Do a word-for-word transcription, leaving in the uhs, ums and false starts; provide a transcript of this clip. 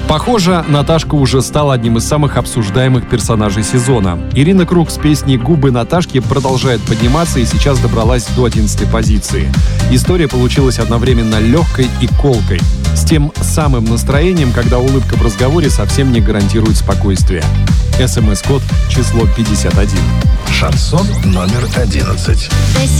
Похоже, Наташка уже стала одним из самых обсуждаемых персонажей сезона. Ирина Круг с песней «Губы Наташки» продолжает подниматься и сейчас добралась до одиннадцатой позиции. История получилась одновременно легкой и колкой. С тем самым настроением, когда улыбка в разговоре совсем не гарантирует спокойствие. СМС-код число пятьдесят один. Шансон номер одиннадцать.